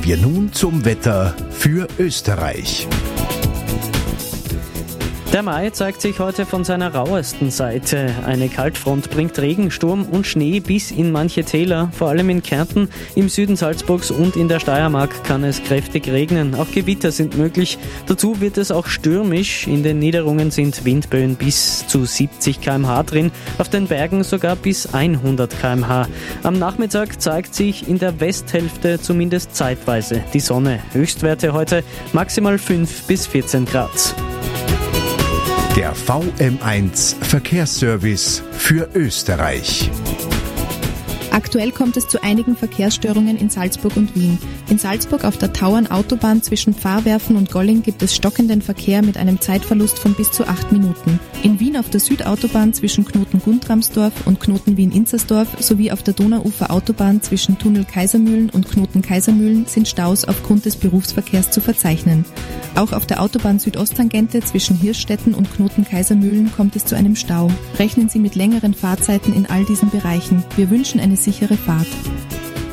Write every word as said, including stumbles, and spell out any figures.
wir nun zum Wetter für Österreich. Der Mai zeigt sich heute von seiner rauesten Seite. Eine Kaltfront bringt Regen, Sturm und Schnee bis in manche Täler. Vor allem in Kärnten, im Süden Salzburgs und in der Steiermark kann es kräftig regnen. Auch Gewitter sind möglich. Dazu wird es auch stürmisch. In den Niederungen sind Windböen bis zu siebzig Kilometer pro Stunde drin, auf den Bergen sogar bis hundert Kilometer pro Stunde. Am Nachmittag zeigt sich in der Westhälfte zumindest zeitweise die Sonne. Höchstwerte heute maximal fünf bis vierzehn Grad. Der V M eins Verkehrsservice für Österreich. Aktuell kommt es zu einigen Verkehrsstörungen in Salzburg und Wien. In Salzburg auf der Tauernautobahn zwischen Pfarrwerfen und Golling gibt es stockenden Verkehr mit einem Zeitverlust von bis zu acht Minuten. In Wien auf der Südautobahn zwischen Knoten-Guntramsdorf und Knoten-Wien-Inzersdorf sowie auf der Donauuferautobahn zwischen Tunnel Kaisermühlen und Knoten-Kaisermühlen sind Staus aufgrund des Berufsverkehrs zu verzeichnen. Auch auf der Autobahn Südosttangente zwischen Hirschstetten und Knoten-Kaisermühlen kommt es zu einem Stau. Rechnen Sie mit längeren Fahrzeiten in all diesen Bereichen. Wir wünschen eine sichere Fahrt.